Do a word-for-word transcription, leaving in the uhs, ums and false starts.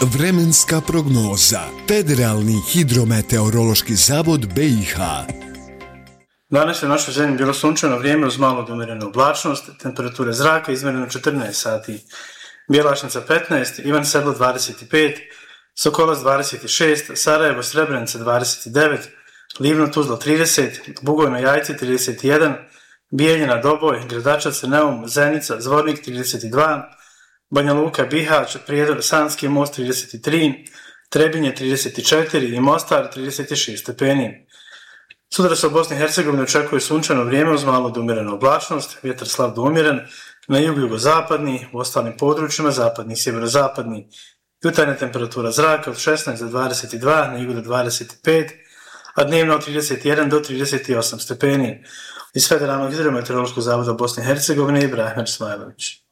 Vremenska prognoza. Federalni hidrometeorološki zavod B i H. Danas je u našoj zemlji bilo sunčano vrijeme uz malo umjerenu oblačnost, temperature zraka izmjereno četrnaest sati. Bjelašnica petnaest, Ivan Sedlo dvadeset pet, Sokolac dvadeset šest, Sarajevo Srebrenica dvadeset devet, Livno Tuzla trideset, Bugojno Jajce trideset jedan, Bijeljina Doboj, Gradačac Neum, Zenica, Zvornik trideset dva, Banja Luka Bihać, Prijedor Sanski Most trideset tri, Trebinje trideset četiri i Mostar trideset šest stepeni. Sutra se u Bosni i Hercegovini očekuje sunčano vrijeme uz malo do umjerenu oblačnost, vjetar slab do umjeren, na jugu jugozapadni, u ostalim područjima zapadni i sjeverozapadni. Jutarnja temperatura zraka od šesnaest do dvadeset dva, na jugu do dvadeset pet, a dnevno od trideset jedan do trideset osam stepeni. Iz Federalnog hidrometeorološkog zavoda Bosne i Hercegovine Ibrahim Smajlović.